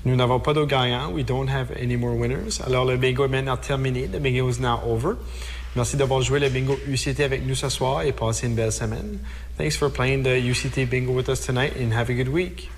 Nous n'avons pas de gagnant. We don't have any more winners. Alors, le bingo est maintenant terminé. The bingo is now over. Merci d'avoir joué le bingo UCT avec nous ce soir et passez une belle semaine. Thanks for playing the UCT bingo with us tonight and have a good week.